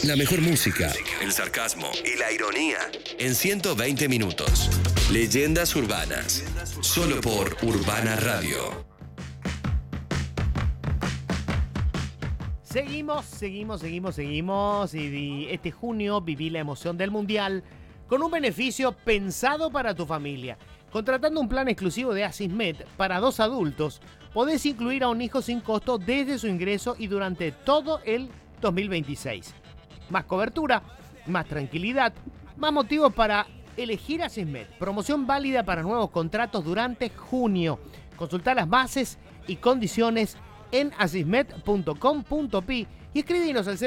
La mejor música, el sarcasmo y la ironía en 120 minutos. Leyendas urbanas, solo por Urbana Radio. Seguimos. Y este junio viví la emoción del Mundial con un beneficio pensado para tu familia. Contratando un plan exclusivo de Asismed para 2 adultos, podés incluir a un hijo sin costo desde su ingreso y durante todo el 2026. Más cobertura, más tranquilidad, más motivos para elegir Asismed. Promoción válida para nuevos contratos durante junio. Consulta las bases y condiciones en asismed.com.pi y escribinos al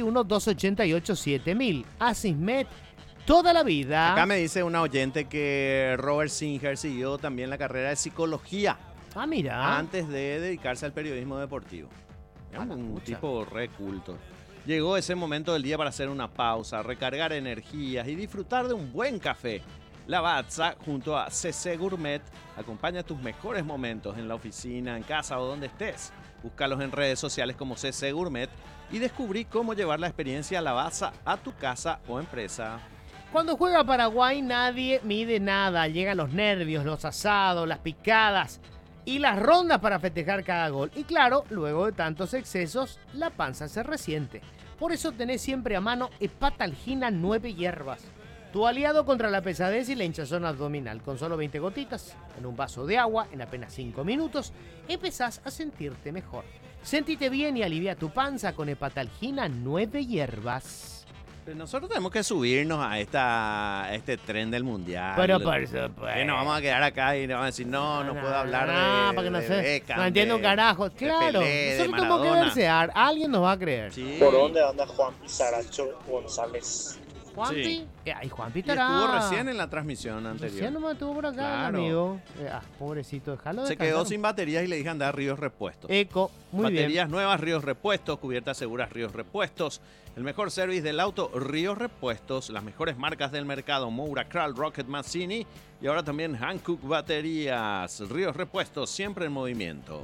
021-288-7000. Asismed, toda la vida. Acá me dice una oyente que Robert Singer siguió también la carrera de psicología. Ah, mira. Antes de dedicarse al periodismo deportivo. Es un pucha. tipo re culto. Llegó ese momento del día para hacer una pausa, recargar energías y disfrutar de un buen café. Lavazza, junto a CC Gourmet, acompaña tus mejores momentos en la oficina, en casa o donde estés. Búscalos en redes sociales como CC Gourmet y descubrí cómo llevar la experiencia Lavazza a tu casa o empresa. Cuando juega Paraguay nadie mide nada. Llegan los nervios, los asados, las picadas y las rondas para festejar cada gol. Y claro, luego de tantos excesos, la panza se resiente. Por eso tenés siempre a mano Hepatalgina 9 hierbas. Tu aliado contra la pesadez y la hinchazón abdominal. Con solo 20 gotitas en un vaso de agua en apenas 5 minutos, empezás a sentirte mejor. Sentite bien y alivia tu panza con Hepatalgina 9 hierbas. Nosotros tenemos que subirnos a este tren del mundial. Pero por supuesto. Que nos vamos a quedar acá y nos van a decir, no puedo hablar porque no de sé. Beckham, No entiendo un carajo. de Claro, Pelé, de nosotros tenemos que Maradona. versear. Alguien nos va a creer. Sí. ¿Por dónde anda Juan Pizarracho González? Juanpi. Sí. Ay, Juanpi Y estará. estuvo recién en la transmisión anterior. Recién nomás estuvo por acá, Claro. amigo. Pobrecito, déjalo Se quedó sin baterías y le dije andar Ríos Repuestos. Eco, muy Baterías nuevas, Ríos Repuestos, cubiertas seguras, Ríos Repuestos. El mejor service del auto, Ríos Repuestos. Las mejores marcas del mercado, Moura, Kral, Rocket, Mazzini. Y ahora también Hankook Baterías. Ríos Repuestos, siempre en movimiento.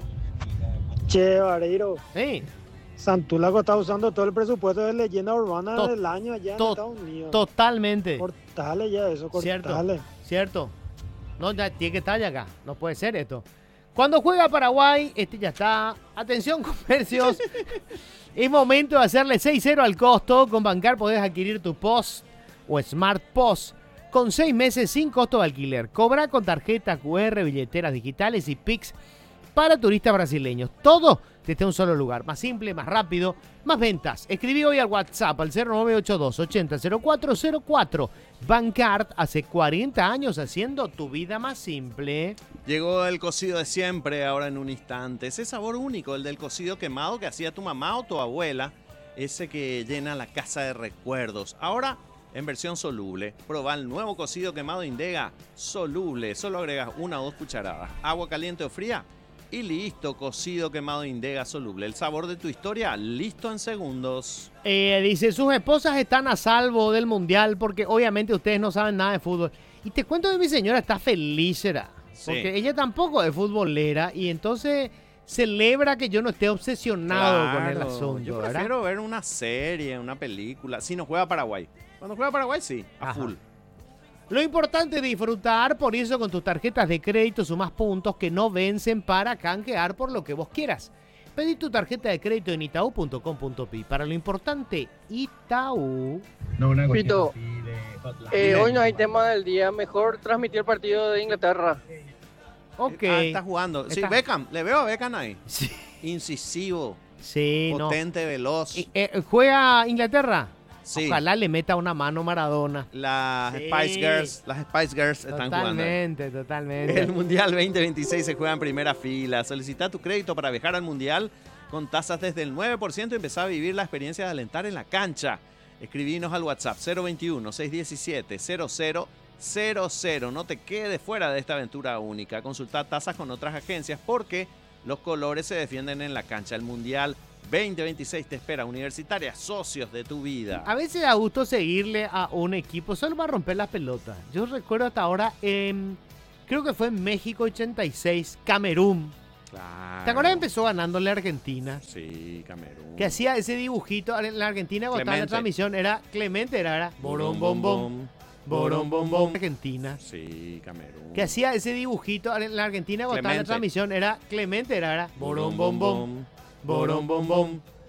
Che, Vareiro, bien. Sí, Santulaco está usando todo el presupuesto de leyenda urbana To- del año allá en to- Estados Unidos. totalmente. Cortale ya eso, cortale. Cierto. No, ya tiene que estar ya acá. No puede ser esto. Cuando juega Paraguay, ya está. Atención, comercios. Es momento de hacerle 6-0 al costo. Con Bancar podés adquirir tu POS o Smart POS con 6 meses sin costo de alquiler. Cobra con tarjeta QR, billeteras digitales y Pix para turistas brasileños. Todo desde un solo lugar. Más simple, más rápido, más ventas. Escribí hoy al WhatsApp al 0982-800404. Bancard, hace 40 años haciendo tu vida más simple. Llegó el cocido de siempre, ahora en un instante. Ese sabor único, el del cocido quemado que hacía tu mamá o tu abuela. Ese que llena la casa de recuerdos. Ahora en versión soluble. Probá el nuevo cocido quemado Indega soluble. Solo agregas 1 o 2 cucharadas. Agua caliente o fría. Y listo, cocido quemado Indega soluble. El sabor de tu historia, listo en segundos. Dice, sus esposas están a salvo del mundial porque obviamente ustedes no saben nada de fútbol. Y te cuento que mi señora está feliz, será. Porque ella tampoco es futbolera y entonces celebra que yo no esté obsesionado con el asunto. Yo ¿verdad? prefiero ver una serie, una película. Si no juega Paraguay. Cuando juega Paraguay, sí, a Ajá. full. Lo importante es disfrutar, por eso con tus tarjetas de crédito sumás puntos que no vencen para canjear por lo que vos quieras. Pedí tu tarjeta de crédito en itaú.com.pi. Para lo importante, Itaú. Pito, hoy no hay tema del día. Mejor transmitir el partido de Inglaterra. Ok. Está jugando. Sí, Está- Beckham. Le veo a Beckham ahí. Sí, Incisivo, sí, no. potente, veloz. ¿Juega Inglaterra? Sí. Ojalá le meta una mano Maradona. Las Sí. Spice Girls están jugando. Totalmente. El Mundial 2026 se juega en primera fila. Solicita tu crédito para viajar al Mundial con tasas desde el 9% y empezar a vivir la experiencia de alentar en la cancha. Escribinos al WhatsApp 021-617-0000. No te quedes fuera de esta aventura única. Consulta tasas con otras agencias porque los colores se defienden en la cancha. El Mundial 2026 te espera. Universitaria, socios de tu vida. A veces da gusto seguirle a un equipo solo para romper las pelotas. Yo recuerdo hasta ahora, creo que fue en México 86, Camerún. Claro. ¿Te acuerdas que empezó ganándole a Argentina? Sí, Camerún. Que hacía ese dibujito en la Argentina cuando estaba en la Clemente. transmisión. Era Clemente, era borón, bom, bom. Borón, bom, bom. Argentina. Sí, Camerún. Que hacía ese dibujito en la Argentina cuando estaba en la Clemente. transmisión. Era Clemente, era borón, bom, bom. Borón, bom, bom.